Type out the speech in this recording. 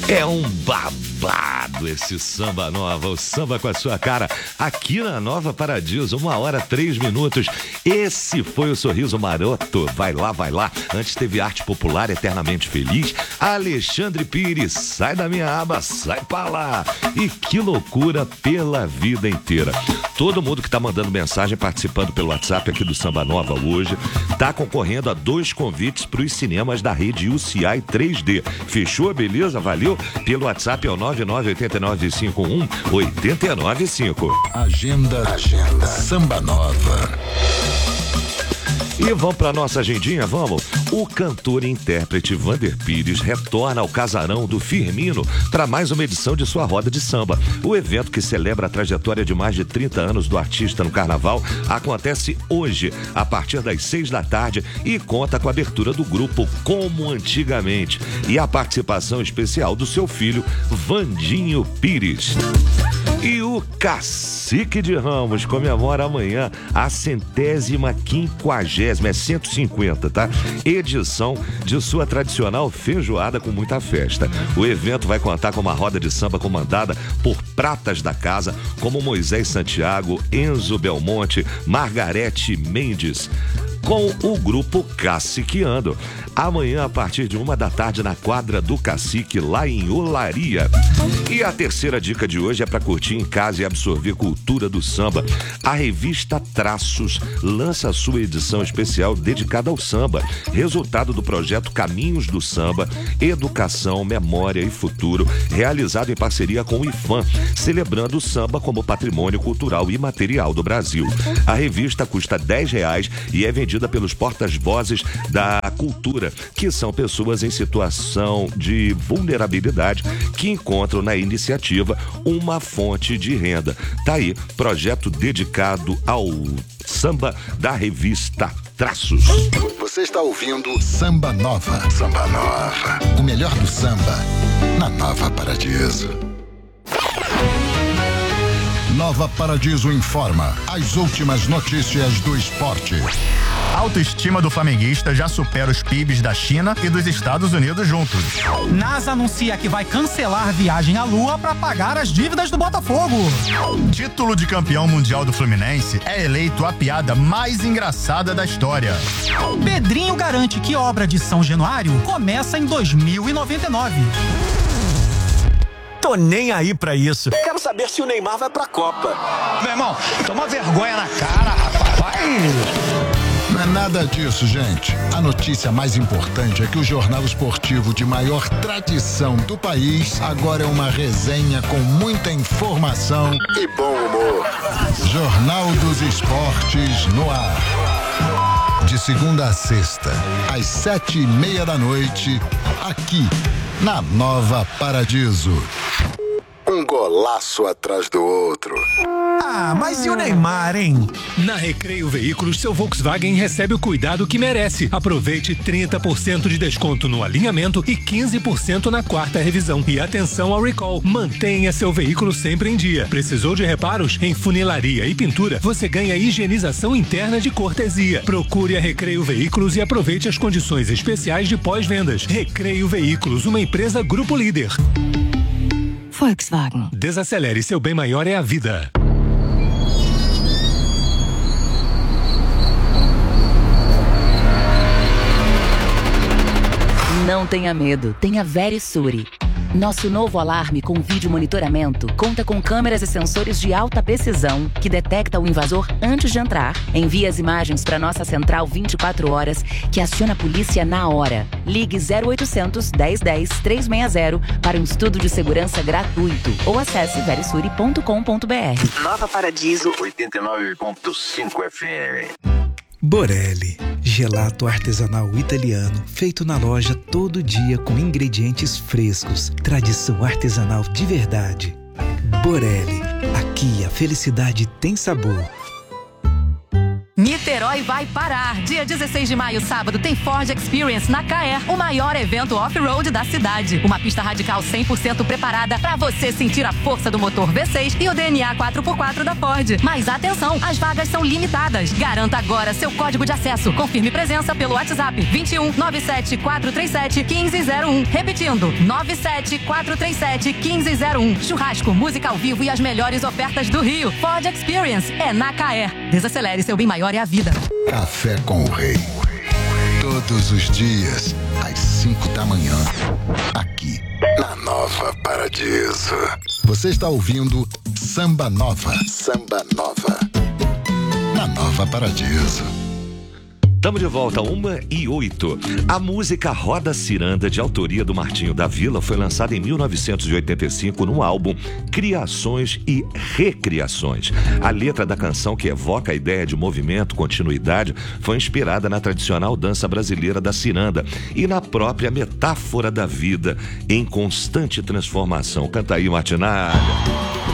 É um babado esse Samba Nova, o samba com a sua cara, aqui na Nova Paradiso, 1h03. Esse foi o Sorriso Maroto, vai lá, vai lá. Antes teve Arte Popular, Eternamente Feliz, Alexandre Pires, Sai da Minha Aba, sai pra lá. E Que Loucura pela Vida Inteira. Todo mundo que tá mandando mensagem, participando pelo WhatsApp aqui do Samba Nova hoje, tá concorrendo a 2 convites pros cinemas da rede UCI 3D. Fechou? Beleza? Valeu? Pelo WhatsApp é o 998951895. Agenda Samba Nova. E vamos para nossa agendinha, vamos? O cantor e intérprete Vander Pires retorna ao Casarão do Firmino para mais uma edição de sua roda de samba. O evento, que celebra a trajetória de mais de 30 anos do artista no carnaval, acontece hoje, a partir das 6 da tarde, e conta com a abertura do grupo Como Antigamente e a participação especial do seu filho, Vandinho Pires. E o Cacique de Ramos comemora amanhã a 150ª, é 150, tá? Edição de sua tradicional feijoada com muita festa. O evento vai contar com uma roda de samba comandada por pratas da casa, como Moisés Santiago, Enzo Belmonte, Margarete Mendes, com o grupo Caciqueando. Amanhã, a partir de 1 da tarde, na quadra do Cacique, lá em Olaria. E a terceira dica de hoje é para curtir em casa e absorver cultura do samba. A revista Traços lança a sua edição especial dedicada ao samba, resultado do projeto Caminhos do Samba, Educação, Memória e Futuro, realizado em parceria com o IFAM, celebrando o samba como patrimônio cultural e material do Brasil. A revista custa R$10 e é vendida pelos portas-vozes da cultura, que são pessoas em situação de vulnerabilidade que encontram na iniciativa uma fonte de renda. Tá aí, projeto dedicado ao samba da revista Traços. Você está ouvindo Samba Nova. Samba Nova. O melhor do samba na Nova Paradiso. Nova Paradiso informa as últimas notícias do esporte. A autoestima do flamenguista já supera os PIBs da China e dos Estados Unidos juntos. NASA anuncia que vai cancelar viagem à Lua para pagar as dívidas do Botafogo. Título de campeão mundial do Fluminense é eleito a piada mais engraçada da história. Pedrinho garante que obra de São Januário começa em 2099. Tô nem aí pra isso. Quero saber se o Neymar vai pra Copa. Meu irmão, toma vergonha na cara, rapaz. Vai. Não é nada disso, gente. A notícia mais importante é que o jornal esportivo de maior tradição do país agora é uma resenha com muita informação e bom humor. Jornal dos Esportes no ar. De segunda a sexta, às 7:30 da noite, aqui na Nova Paradiso. Um golaço atrás do outro. Ah, mas e o Neymar, hein? Na Recreio Veículos, seu Volkswagen recebe o cuidado que merece. Aproveite 30% de desconto no alinhamento e 15% na quarta revisão. E atenção ao recall. Mantenha seu veículo sempre em dia. Precisou de reparos? Em funilaria e pintura, você ganha higienização interna de cortesia. Procure a Recreio Veículos e aproveite as condições especiais de pós-vendas. Recreio Veículos, uma empresa Grupo Líder. Volkswagen. Desacelere, seu bem maior é a vida. Não tenha medo, tenha Verisure. Nosso novo alarme com vídeo monitoramento conta com câmeras e sensores de alta precisão que detecta o invasor antes de entrar. Envia as imagens para nossa central 24 horas, que aciona a polícia na hora. Ligue 0800 1010 360 para um estudo de segurança gratuito ou acesse verisure.com.br. Nova Paradiso 89.5 FM. Borelli, gelato artesanal italiano, feito na loja todo dia com ingredientes frescos, tradição artesanal de verdade. Borelli, aqui a felicidade tem sabor. Niterói vai parar. Dia 16 de maio, sábado, tem Ford Experience na Caer, o maior evento off-road da cidade. Uma pista radical 100% preparada para você sentir a força do motor V6 e o DNA 4x4 da Ford. Mas atenção, as vagas são limitadas. Garanta agora seu código de acesso. Confirme presença pelo WhatsApp 21 97 437 1501. Repetindo, 97 437 1501. Churrasco, música ao vivo e as melhores ofertas do Rio. Ford Experience é na Caer. Desacelere, seu bem maior é a vida. Café com o Rei. Todos os dias, às 5 da manhã. Aqui, na Nova Paradiso. Você está ouvindo Samba Nova. Samba Nova. Na Nova Paradiso. Estamos de volta, 1h08. A música Roda Ciranda, de autoria do Martinho da Vila, foi lançada em 1985 no álbum Criações e Recriações. A letra da canção, que evoca a ideia de movimento, continuidade, foi inspirada na tradicional dança brasileira da ciranda e na própria metáfora da vida em constante transformação. Canta aí, Martinalha.